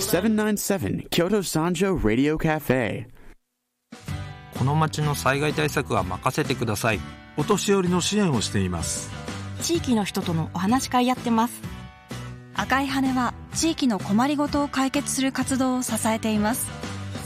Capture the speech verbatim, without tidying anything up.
セブンナインセブン Kyoto Sanjo Radio Cafe。 この町の災害対策は任せてください。 お年寄りの支援をしています。 地域の人とのお話し会やってます。 赤い羽は地域の困りごとを解決する活動を支えています。